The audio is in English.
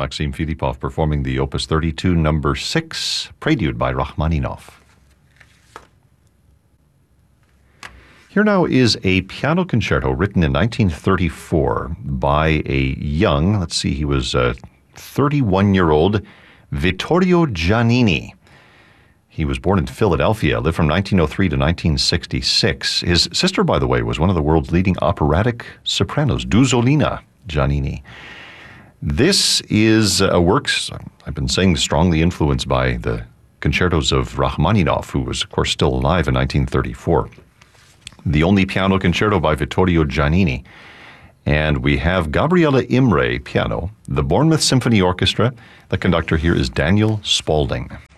Maxim Filipov performing the Opus 32 number 6, Prelude by Rachmaninoff. Here now is a piano concerto written in 1934 by a young, he was a 31-year-old Vittorio Giannini. He was born in Philadelphia, lived from 1903 to 1966. His sister, by the way, was one of the world's leading operatic sopranos, Dusolina Giannini. This is a work, I've been saying, strongly influenced by the concertos of Rachmaninoff, who was, of course, still alive in 1934. The only piano concerto by Vittorio Giannini. And we have Gabriela Imre, piano, the Bournemouth Symphony Orchestra. The conductor here is Daniel Spaulding.